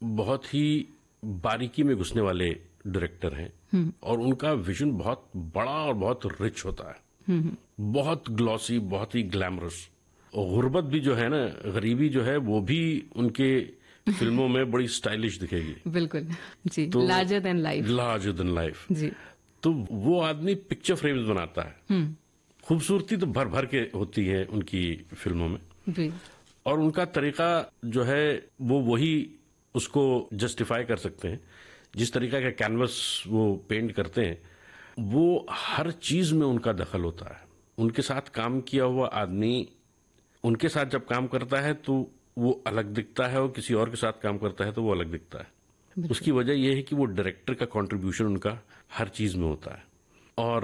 बहुत ही बारीकी में घुसने वाले डायरेक्टर हैं और उनका विजन बहुत बड़ा और बहुत रिच होता है, बहुत ग्लॉसी, बहुत ही ग्लैमरस। और गुर्बत भी जो है ना, गरीबी जो है, वो भी उनके फिल्मों में बड़ी स्टाइलिश दिखेगी। बिल्कुल जी, तो larger than life. Larger than life जी। तो वो आदमी पिक्चर फ्रेम्स बनाता है। खूबसूरती तो भर भर के होती है उनकी फिल्मों में जी। और उनका तरीका जो है वो वही उसको जस्टिफाई कर सकते हैं। जिस तरीका का कैनवस वो पेंट करते हैं, वो हर चीज में उनका दखल होता है। उनके साथ काम किया हुआ आदमी उनके साथ जब काम करता है तो वो अलग दिखता है और किसी और के साथ काम करता है तो वो अलग दिखता है। उसकी वजह यह है कि वो डायरेक्टर का कंट्रीब्यूशन उनका हर चीज में होता है और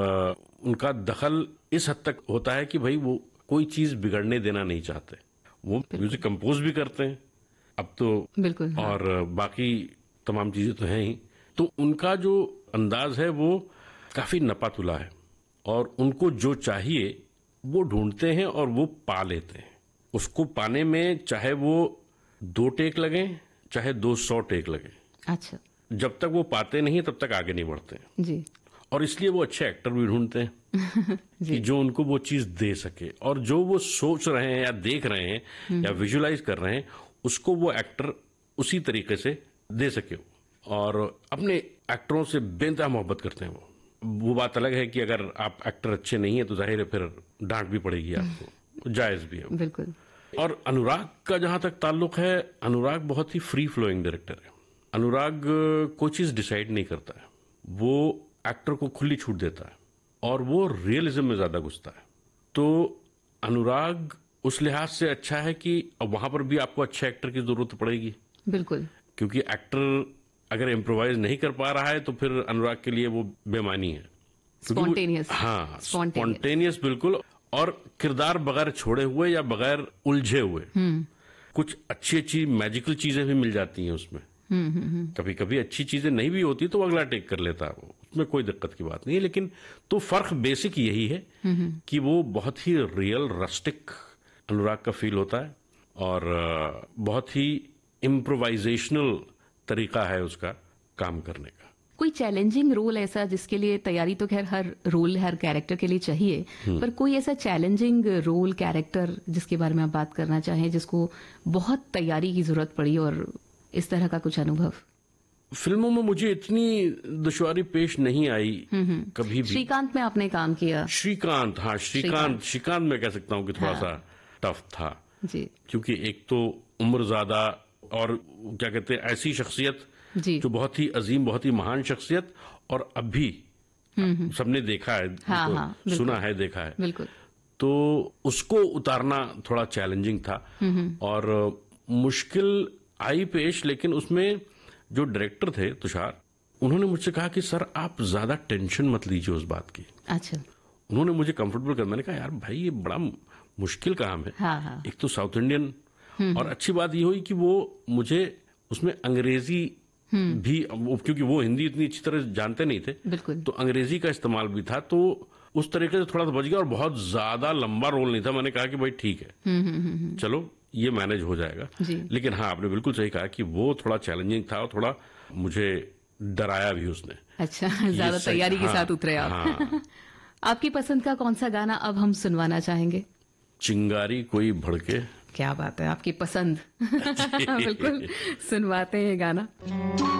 उनका दखल इस हद तक होता है कि भाई वो कोई चीज बिगड़ने देना नहीं चाहते। वो म्यूजिक कंपोज भी करते हैं अब तो, बिल्कुल, हाँ। और बाकी तमाम चीजें तो हैं ही। तो उनका जो अंदाज है वो काफी नपातुला है और उनको जो चाहिए वो ढूंढते हैं और वो पा लेते हैं। उसको पाने में चाहे वो 2 टेक लगे चाहे 200 टेक लगे, अच्छा, जब तक वो पाते नहीं तब तक आगे नहीं बढ़ते जी। और इसलिए वो अच्छे एक्टर भी ढूंढते हैं कि जो उनको वो चीज दे सके और जो वो सोच रहे हैं या देख रहे हैं या विजुलाइज कर रहे हैं उसको वो एक्टर उसी तरीके से दे सके। और अपने एक्टरों से बेइंतहा मोहब्बत करते हैं वो बात अलग है कि अगर आप एक्टर अच्छे नहीं है तो जाहिर है फिर डांट भी पड़ेगी आपको, जायज भी है। बिल्कुल। और अनुराग का जहां तक ताल्लुक है, अनुराग बहुत ही फ्री फ्लोइंग डायरेक्टर है। अनुराग कोई चीज डिसाइड नहीं करता है, वो एक्टर को खुली छूट देता है और वो रियलिज्म में ज्यादा घुसता है। तो अनुराग उस लिहाज से अच्छा है कि अब वहां पर भी आपको अच्छे एक्टर की जरूरत पड़ेगी, बिल्कुल, क्योंकि एक्टर अगर इम्प्रोवाइज नहीं कर पा रहा है तो फिर अनुराग के लिए वो बेमानी है। स्पॉन्टेनियस। हाँ, स्पॉन्टेनियस बिल्कुल, और किरदार बगैर छोड़े हुए या बगैर उलझे हुए। कुछ अच्छी अच्छी मैजिकल चीजें भी मिल जाती हैं उसमें। कभी कभी अच्छी चीजें नहीं भी होती तो अगला टेक कर लेता है, उसमें कोई दिक्कत की बात नहीं है। लेकिन तो फर्क बेसिक यही है कि वो बहुत ही रियल रस्टिक अनुराग का फील होता है और बहुत ही इम्प्रोवाइजेशनल तरीका है उसका काम करने का। कोई चैलेंजिंग रोल ऐसा जिसके लिए तैयारी तो खैर हर रोल हर कैरेक्टर के लिए चाहिए, पर कोई ऐसा चैलेंजिंग रोल कैरेक्टर जिसके बारे में आप बात करना चाहें जिसको बहुत तैयारी की जरूरत पड़ी और इस तरह का कुछ अनुभव? फिल्मों में मुझे इतनी दुश्वारी पेश नहीं आई कभी भी। श्रीकांत में आपने काम किया। श्रीकांत, हाँ, श्रीकांत मैं कह सकता हूँ कि थोड़ा सा टफ था जी, क्योंकि एक तो उम्र ज्यादा और क्या कहते हैं ऐसी शख्सियत जो बहुत ही अजीम, बहुत ही महान शख्सियत, और अब भी सबने देखा है, हाँ, सुना है, देखा है, बिल्कुल। तो उसको उतारना थोड़ा चैलेंजिंग था और मुश्किल आई पेश। लेकिन उसमें जो डायरेक्टर थे तुषार, उन्होंने मुझसे कहा कि सर आप ज्यादा टेंशन मत लीजिए उस बात की। अच्छा। उन्होंने मुझे कंफर्टेबल कर, मैंने कहा यार भाई ये बड़ा मुश्किल काम है। हाँ। एक तो साउथ इंडियन, और अच्छी बात ये हुई कि वो मुझे उसमें अंग्रेजी भी, क्योंकि वो हिंदी इतनी अच्छी तरह जानते नहीं थे, बिल्कुल, तो अंग्रेजी का इस्तेमाल भी था, तो उस तरीके से थोड़ा सा बच गया और बहुत ज्यादा लंबा रोल नहीं था। मैंने कहा कि भाई ठीक है, चलो ये मैनेज हो जाएगा। लेकिन हाँ, आपने बिल्कुल सही कहा कि वो थोड़ा चैलेंजिंग था और थोड़ा मुझे डराया भी उसने। अच्छा, ज्यादा तैयारी के साथ उतरे आप। हाँ। आपकी पसंद का कौन सा गाना अब हम सुनवाना चाहेंगे? चिंगारी कोई भड़के। क्या बात है, आपकी पसंद। बिल्कुल सुनवाते हैं गाना।